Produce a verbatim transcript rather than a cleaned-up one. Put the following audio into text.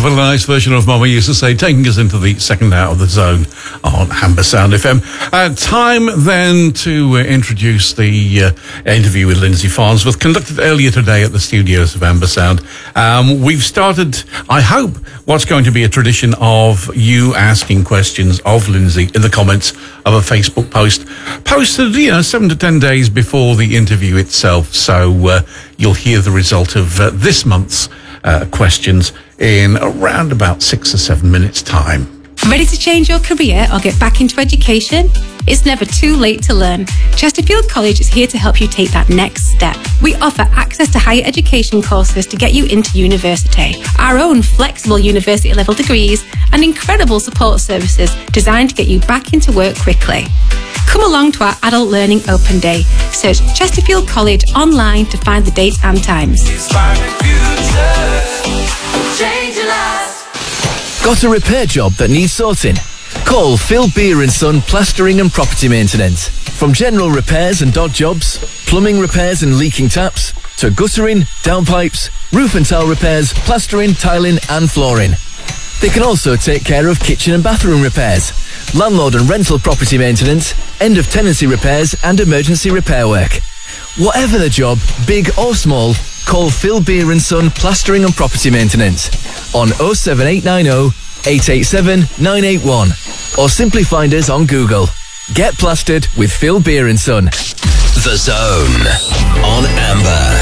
of a nice version of Mama used to say, taking us into the second hour of the zone on Amber Sound F M. Uh, time then to uh, introduce the uh, interview with Lindsay Farnsworth, conducted earlier today at the studios of Amber Sound. Um, we've started, I hope, what's going to be a tradition of you asking questions of Lindsay in the comments of a Facebook post, posted, you know, seven to ten days before the interview itself. So uh, you'll hear the result of uh, this month's uh, questions in around about six or seven minutes' time. Ready to change your career or get back into education? It's never too late to learn. Chesterfield College is here to help you take that next step. We offer access to higher education courses to get you into university, our own flexible university level degrees, and incredible support services designed to get you back into work quickly. Come along to our Adult Learning Open Day. Search Chesterfield College online to find the dates and times. Got a repair job that needs sorting? Call Phil Beer and Son Plastering and Property Maintenance. From general repairs and dog jobs, plumbing repairs and leaking taps, to guttering, downpipes, roof and tile repairs, plastering, tiling and flooring. They can also take care of kitchen and bathroom repairs, landlord and rental property maintenance, end of tenancy repairs and emergency repair work. Whatever the job, big or small, call Phil Beer and Son Plastering and Property Maintenance on oh seven eight nine oh, eight eight seven, nine eight one or simply find us on Google. Get plastered with Phil Beer and Son. The Zone on Amber.